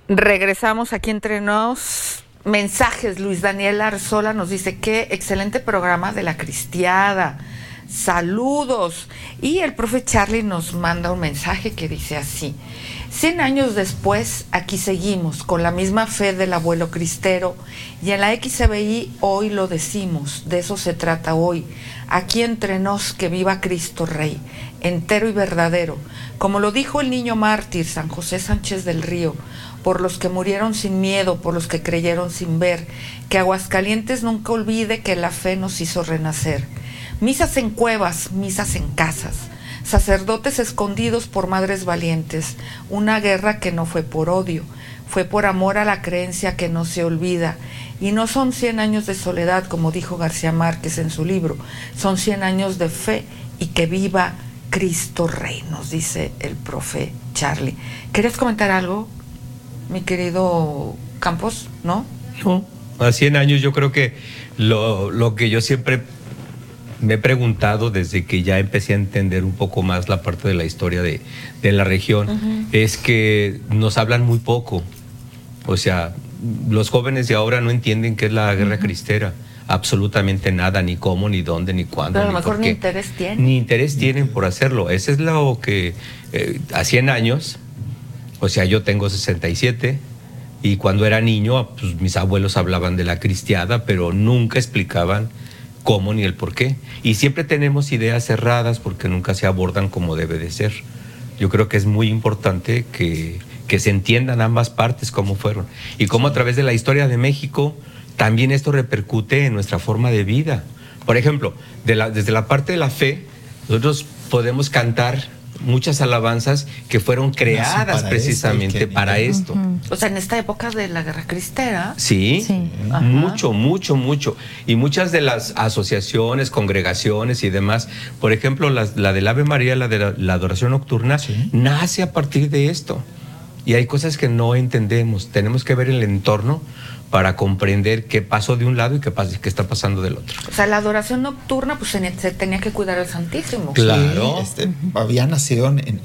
Regresamos aquí entre nos. Mensajes. Luis Daniel Arzola nos dice: qué excelente programa de La Cristiada. Saludos. Y el profe Charlie nos manda un mensaje que dice así: 100 años después, aquí seguimos, con la misma fe del abuelo cristero, y en la XCBI hoy lo decimos, de eso se trata hoy, aquí entre nos, que viva Cristo Rey, entero y verdadero, como lo dijo el niño mártir San José Sánchez del Río, por los que murieron sin miedo, por los que creyeron sin ver, que Aguascalientes nunca olvide que la fe nos hizo renacer. Misas en cuevas, misas en casas, sacerdotes escondidos por madres valientes, una guerra que no fue por odio, fue por amor a la creencia que no se olvida. Y no son 100 años de soledad, como dijo García Márquez en su libro, son 100 años de fe y que viva Cristo Rey, nos dice el profe Charlie. ¿Querías comentar algo, mi querido Campos? ¿No? No, a 100 años yo creo que lo que yo siempre me he preguntado desde que ya empecé a entender un poco más la parte de la historia de la región, es que nos hablan muy poco. O sea, los jóvenes de ahora no entienden qué es la guerra cristera. Absolutamente nada, ni cómo, ni dónde, ni cuándo. Pero a lo ni mejor por ni qué. interés tienen. Ni interés tienen por hacerlo. Eso es lo que a 100 años, o sea, yo tengo 67, y cuando era niño, pues mis abuelos hablaban de la cristiada, pero nunca explicaban cómo ni el por qué. Y siempre tenemos ideas cerradas porque nunca se abordan como debe de ser. Yo creo que es muy importante que se entiendan ambas partes cómo fueron. Y cómo a través de la historia de México también esto repercute en nuestra forma de vida. Por ejemplo, desde la parte de la fe, nosotros podemos cantar muchas alabanzas que fueron creadas precisamente para esto. O sea, en esta época de la guerra cristera. Sí, mucho. Y muchas de las asociaciones, congregaciones y demás, por ejemplo, la del Ave María, la de la adoración nocturna, nace a partir de esto. Y hay cosas que no entendemos. Tenemos que ver el entorno para comprender qué pasó de un lado y qué está pasando del otro. O sea, la adoración nocturna, pues se tenía que cuidar al Santísimo. Claro. Sí, había nacido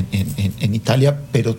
en Italia, pero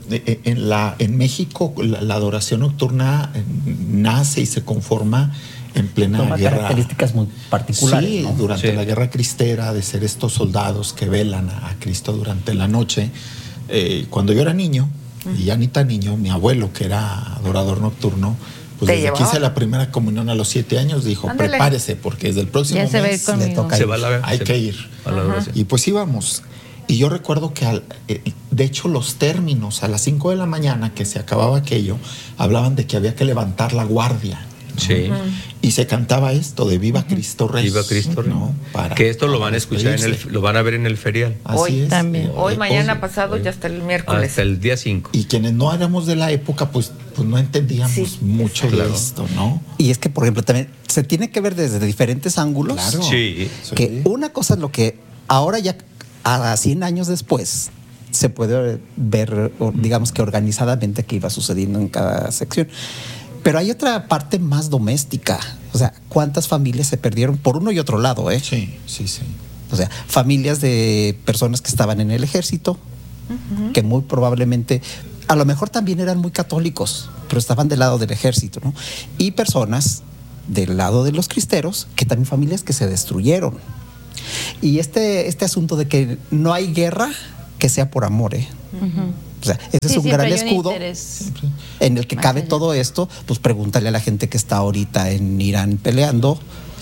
en México la adoración nocturna nace y se conforma en plena Toma guerra. Características muy particulares. Sí, ¿no? durante la guerra cristera, de ser estos soldados que velan a Cristo durante la noche. Cuando yo era niño, y ya ni tan niño, mi abuelo, que era adorador nocturno, pues desde que hice la primera comunión a los 7 años, dijo: ándale, prepárese, porque desde el próximo mes le toca ir. Hay que ir. Y pues íbamos. Y yo recuerdo que, de hecho, los términos a las 5 de la mañana, que se acababa aquello, hablaban de que había que levantar la guardia. Sí. Y se cantaba esto de Viva Cristo Rey. Viva Cristo Rey. ¿No? Que esto lo van a escuchar, lo van a ver en el ferial. Hoy es. También. Hoy, mañana, pasado, ya hasta el miércoles. Hasta el día 5. Y quienes no éramos de la época, pues no entendíamos mucho de esto, ¿no? Y es que, por ejemplo, también se tiene que ver desde diferentes ángulos. Claro. Sí. Que una cosa es lo que ahora ya a 100 años después se puede ver, digamos que organizadamente, que iba sucediendo en cada sección. Pero hay otra parte más doméstica. O sea, ¿cuántas familias se perdieron por uno y otro lado? Sí. O sea, familias de personas que estaban en el ejército, que muy probablemente, a lo mejor también eran muy católicos, pero estaban del lado del ejército, ¿no? Y personas del lado de los cristeros, que también familias que se destruyeron. Y este asunto de que no hay guerra que sea por amor, O sea, ese es un gran escudo en el que cabe todo esto. Pues pregúntale a la gente que está ahorita en Irán peleando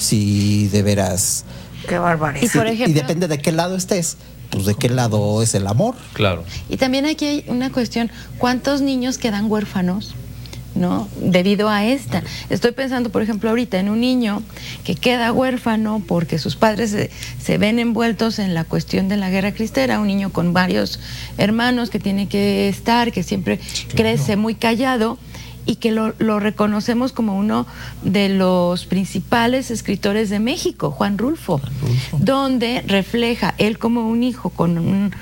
si de veras. Qué barbaridad. Y, por ejemplo, y depende de qué lado estés, pues de qué lado es el amor. Claro. Y también aquí hay una cuestión: ¿cuántos niños quedan huérfanos, no? Debido a esta. Estoy pensando, por ejemplo, ahorita en un niño que queda huérfano porque sus padres se ven envueltos en la cuestión de la guerra cristera, un niño con varios hermanos que tiene que estar, que siempre crece muy callado, y que lo reconocemos como uno de los principales escritores de México, Juan Rulfo, donde refleja él como un hijo con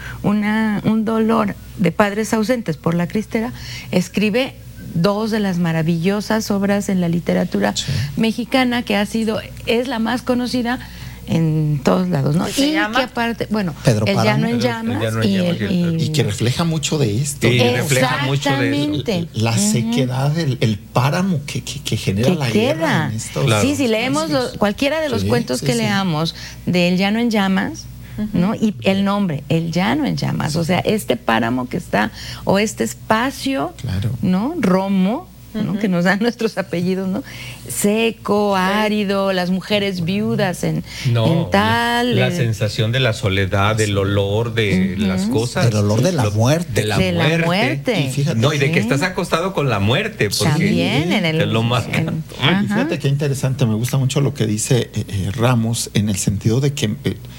un dolor de padres ausentes por la cristera, escribe 2 de las maravillosas obras en la literatura mexicana, que es la más conocida, en todos lados, ¿no? ¿Se y llama? que aparte, bueno, Pedro El Páramo. Llano en Llamas, El Llano en Llamas Y que refleja mucho de esto. Sí, refleja mucho de eso. Exactamente. La sequedad, el páramo que genera que la queda. guerra. En estos Claro. Sí, si leemos cualquiera de los Sí, cuentos sí, que sí. leamos de El Llano en Llamas, ¿no? Y el nombre, El Llano en Llamas, o sea, este páramo que está, o este espacio, Claro. ¿no? Romo, ¿no? Que nos dan nuestros apellidos, ¿no? Seco, árido, las mujeres viudas en tal. la sensación de la soledad, del olor de las cosas. Del olor de la muerte. De la De la muerte. muerte. Y fíjate, No, y de que Sí. estás acostado con la muerte. Porque También en el. te lo en- marcan. ajá. Y fíjate qué interesante, me gusta mucho lo que dice Ramos, en el sentido de que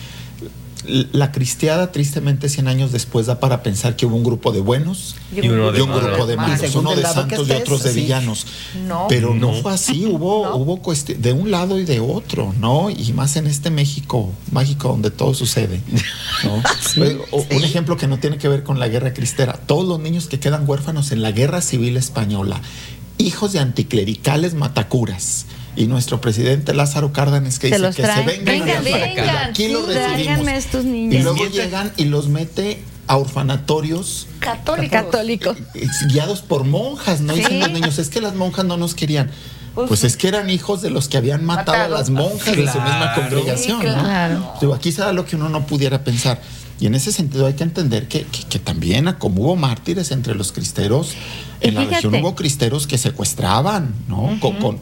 la cristiada, tristemente, 100 años después, da para pensar que hubo un grupo de buenos Y uno de y un grupo de malos. malos, según uno del de lado que santos y estés, otros de sí. villanos. No. Pero no No. fue así, hubo de un lado y de otro, ¿no? Y más en este México mágico donde todo sucede, ¿no? Un ejemplo que no tiene que ver con la guerra cristera: todos los niños que quedan huérfanos en la guerra civil española, hijos de anticlericales matacuras. Y nuestro presidente Lázaro Cárdenas que Se dice los que trae. se vengan, Vengan, para acá. vengan, Aquí los sí, recibimos. tráiganme a estos niños. Y luego Mientras- llegan y los mete a orfanatorios Católicos. guiados por monjas, ¿no? Sí. Dicen los niños, es que las monjas no nos querían. Pues es que eran hijos de los que habían matado a las monjas de su misma Claro. congregación, Sí, ¿no? claro. Digo, aquí se da lo que uno no pudiera pensar. Y en ese sentido hay que entender que también, como hubo mártires entre los cristeros, Y en la fíjate. región hubo cristeros que secuestraban, ¿no?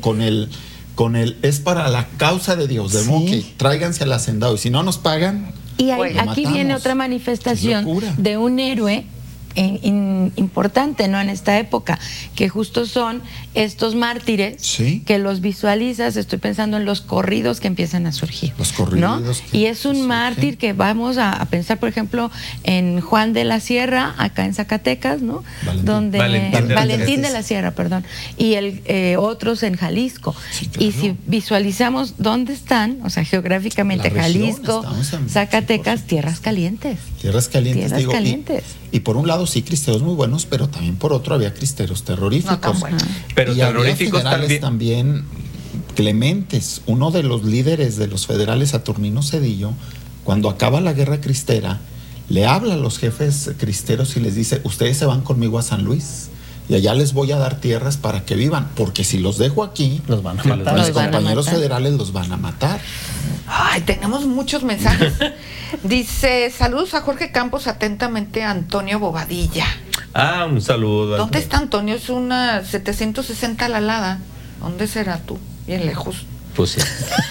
Con el es para la causa de Dios, de modo Sí. que tráiganse al hacendado. Y si no nos pagan, Y Bueno, aquí matamos. viene otra Qué manifestación locura. de un héroe importante, ¿no? En esta época, que justo son estos mártires Sí. que los visualizas. Estoy pensando en los corridos que empiezan a surgir. Los corridos ¿no? que Y es un surgen. mártir que vamos a pensar, por ejemplo, en Juan de la Sierra, acá en Zacatecas, ¿no? Valentín. Donde Valentín de la Sierra, perdón. Y otros en Jalisco. Sí, claro. Y si visualizamos dónde están, o sea, geográficamente, La región, Jalisco, estamos en- Zacatecas, sí, tierras calientes. Tierras calientes, Tierras digo. calientes. Y por un lado sí, cristeros muy buenos, pero también por otro había cristeros terroríficos. No tan buenos. Pero y había terroríficos federales también clementes. Uno de los líderes de los federales, Saturnino Cedillo, cuando acaba la guerra cristera, le habla a los jefes cristeros y les dice: ustedes se van conmigo a San Luis y allá les voy a dar tierras para que vivan, porque si los dejo aquí, Los van a Sí, los matar. mis Los van a compañeros matar. federales los van a matar. Ay, tenemos muchos mensajes. Dice, saludos a Jorge Campos, atentamente Antonio Bobadilla. Ah, un saludo. ¿Dónde está Antonio? Es una 760 la Lada. ¿Dónde será tú? Bien lejos. Pues sí.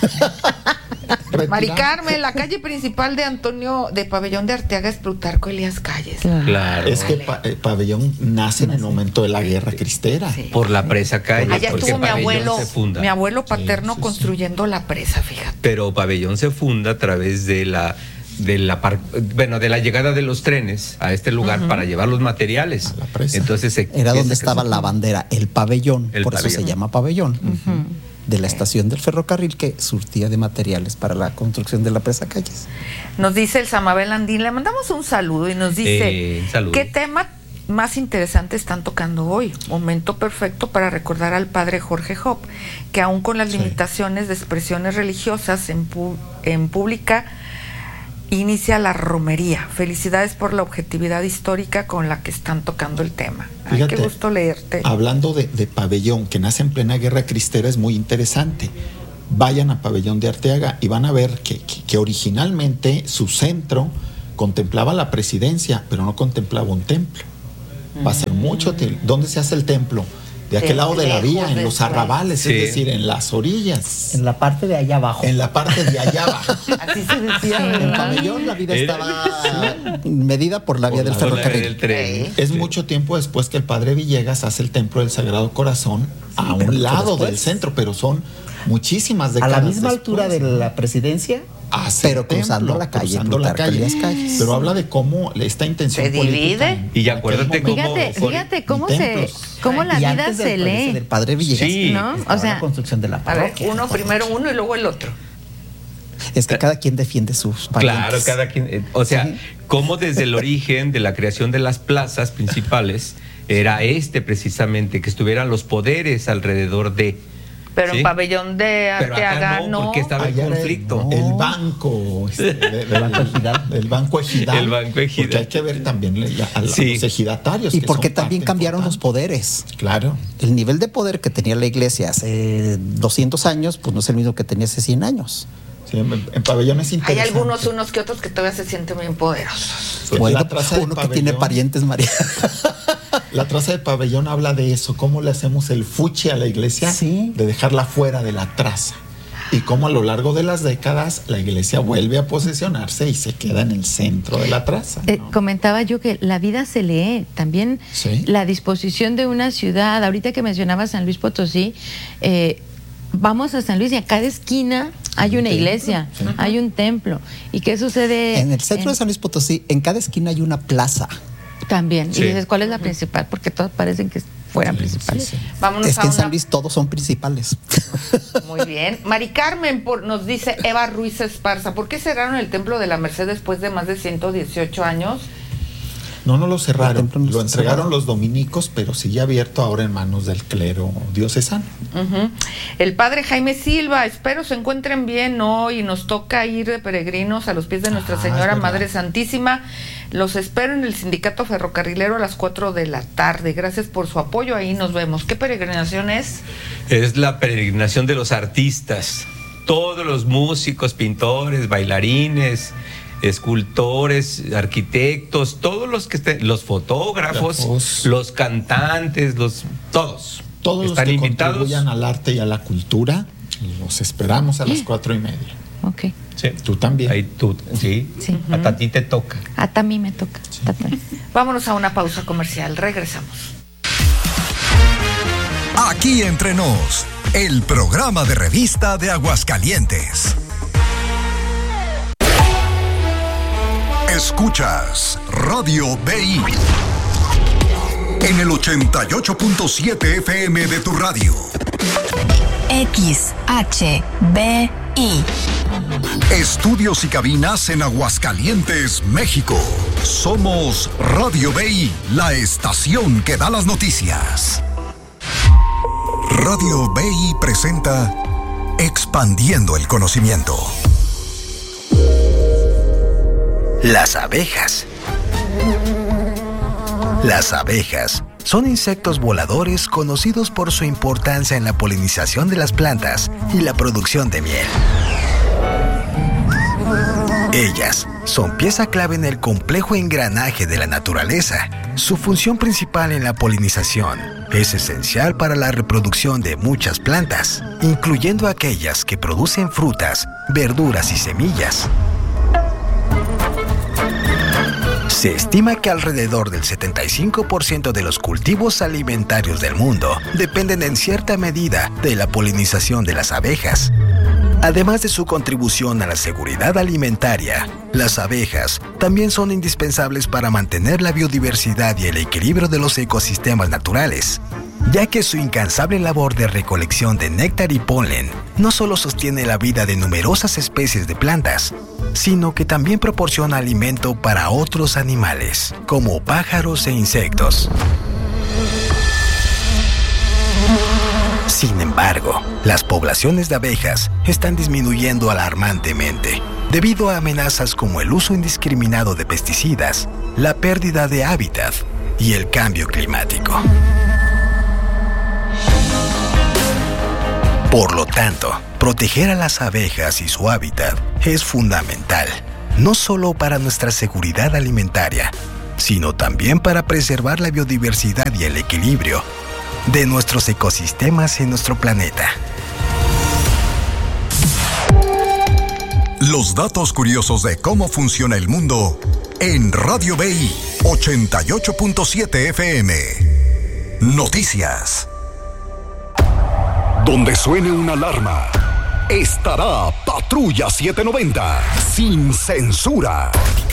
Mari Carmen, la calle principal de Antonio de Pabellón de Arteaga es Plutarco Elías Calles. Claro. Es que Pabellón nace en el momento de la guerra cristera. Sí. Por la presa calle. Allá porque estuvo mi Pabellón abuelo, se funda. mi abuelo paterno Sí, sí, sí. construyendo la presa, fíjate. Pero Pabellón se funda a través de la llegada de los trenes a este lugar para llevar los materiales. A la presa. Entonces Era donde estaba la bandera, el pabellón, El por eso pabellón. se llama pabellón, de la estación del ferrocarril que surtía de materiales para la construcción de la presa Calles. Nos dice el Samabel Andín, le mandamos un saludo y nos dice, saludo. ¿qué tema más interesante están tocando hoy? Momento perfecto para recordar al padre Jorge Job, que aún con las Sí. limitaciones de expresiones religiosas en pública, inicia la romería. Felicidades por la objetividad histórica con la que están tocando el tema. Ay, Fíjate, qué gusto leerte. Hablando de Pabellón, que nace en plena guerra cristera, es muy interesante. Vayan a Pabellón de Arteaga y van a ver que originalmente su centro contemplaba la presidencia, pero no contemplaba un templo. Va a ser mucho. ¿Dónde se hace el templo? De aquel lado de la Lejos vía, en del los centro. arrabales, Sí. es decir, en las orillas, En la parte de allá abajo. en la parte de allá abajo. Así se decía. En Pabellón la vida Era- estaba medida por la vía Por del la- ferrocarril. del tren. Es Sí. mucho tiempo después que el padre Villegas hace el templo del Sagrado Corazón a pero un mucho lado después. del centro, pero son muchísimas A décadas la misma después. altura de la presidencia, Hace pero el templo, cruzando la calle, cruzando la Plutarco calle. Elías Calles. Pero habla de cómo esta intención Se política divide. Y acuérdate en aquel cómo- momento- Fíjate cómo Ni se, templos. cómo la Y vida antes se del lee. del padre Villegas, Sí. ¿No? estaba O sea, la construcción de la A ver, parroquia. primero uno y luego el otro. Es que cada quien defiende sus parientes. Claro, cada quien. O sea, Sí. cómo desde el origen de la creación de las plazas principales era precisamente que estuvieran los poderes alrededor de. Pero en Pabellón de Arteaga no, porque estaba en conflicto. El banco del Banco Ejidal. Porque hay que ver también a los ejidatarios. Y porque también cambiaron los poderes. Claro. El nivel de poder que tenía la iglesia hace 200 años, pues no es el mismo que tenía hace 100 años. Sí, en Pabellón es interesante. Hay algunos, unos que otros que todavía se sienten bien poderosos. Bueno, uno que tiene parientes, María. La traza de Pabellón habla de eso, cómo le hacemos el fuchi a la iglesia, de dejarla fuera de la traza. Y cómo a lo largo de las décadas la iglesia vuelve a posesionarse y se queda en el centro de la traza, ¿no? Comentaba yo que la vida se lee, también la disposición de una ciudad. Ahorita que mencionaba San Luis Potosí, vamos a San Luis y a cada esquina hay una iglesia, hay un templo. ¿Y qué sucede? En el centro de San Luis Potosí, en cada esquina hay una plaza. También. Y dices, ¿cuál es la principal? Porque todas parecen que fueran principales. Vámonos es que en San Luis todos son principales. Muy bien. Mari Carmen nos dice Eva Ruiz Esparza, ¿por qué cerraron el Templo de la Merced después de más de 118 años? No lo cerraron, lo entregaron los dominicos, pero sigue abierto ahora en manos del clero diocesano. El padre Jaime Silva, espero se encuentren bien hoy, nos toca ir de peregrinos a los pies de Nuestra Señora Madre Santísima. Los espero en el Sindicato Ferrocarrilero a las 4 de la tarde. Gracias por su apoyo, ahí nos vemos. ¿Qué peregrinación es? Es la peregrinación de los artistas, todos los músicos, pintores, bailarines, escultores, arquitectos, todos los que estén, los fotógrafos, los cantantes, todos están los que contribuyan al arte y a la cultura, los esperamos a las 4:30. Ok. Sí. Tú también. Ahí tú, sí. A ti te toca. A mí me toca. Vámonos a una pausa comercial, regresamos. Aquí Entre Nos, el programa de revista de Aguascalientes. Escuchas Radio BI en el 88.7 FM de tu radio. XHBI. Estudios y cabinas en Aguascalientes, México. Somos Radio BI, la estación que da las noticias. Radio BI presenta Expandiendo el Conocimiento. Las abejas. Las abejas son insectos voladores conocidos por su importancia en la polinización de las plantas y la producción de miel. Ellas son pieza clave en el complejo engranaje de la naturaleza. Su función principal en la polinización es esencial para la reproducción de muchas plantas, incluyendo aquellas que producen frutas, verduras y semillas. Se estima que alrededor del 75% de los cultivos alimentarios del mundo dependen en cierta medida de la polinización de las abejas. Además de su contribución a la seguridad alimentaria, las abejas también son indispensables para mantener la biodiversidad y el equilibrio de los ecosistemas naturales, ya que su incansable labor de recolección de néctar y polen no solo sostiene la vida de numerosas especies de plantas, sino que también proporciona alimento para otros animales, como pájaros e insectos. Sin embargo, las poblaciones de abejas están disminuyendo alarmantemente debido a amenazas como el uso indiscriminado de pesticidas, la pérdida de hábitat y el cambio climático. Por lo tanto, proteger a las abejas y su hábitat es fundamental, no solo para nuestra seguridad alimentaria, sino también para preservar la biodiversidad y el equilibrio de nuestros ecosistemas en nuestro planeta. Los datos curiosos de cómo funciona el mundo en Radio BI 88.7 FM. Noticias. Donde suene una alarma, estará Patrulla 790, sin censura.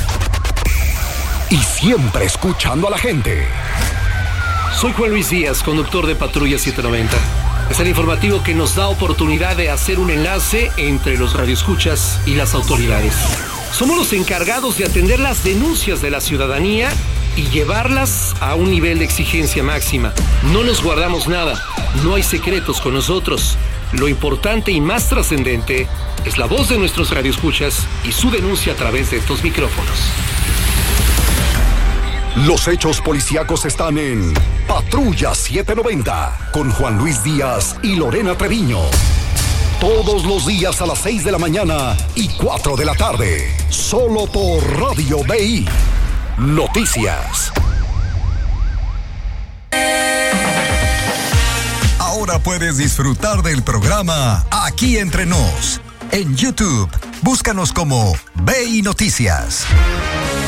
Y siempre escuchando a la gente. Soy Juan Luis Díaz, conductor de Patrulla 790. Es el informativo que nos da oportunidad de hacer un enlace entre los radioescuchas y las autoridades. Somos los encargados de atender las denuncias de la ciudadanía y llevarlas a un nivel de exigencia máxima. No nos guardamos nada, no hay secretos con nosotros. Lo importante y más trascendente es la voz de nuestros radioescuchas y su denuncia a través de estos micrófonos. Los hechos policíacos están en Patrulla 790 con Juan Luis Díaz y Lorena Treviño. Todos los días a las 6 de la mañana y 4 de la tarde. Solo por Radio BI. Noticias. Ahora puedes disfrutar del programa Aquí Entre Nos. En YouTube, búscanos como BI Noticias.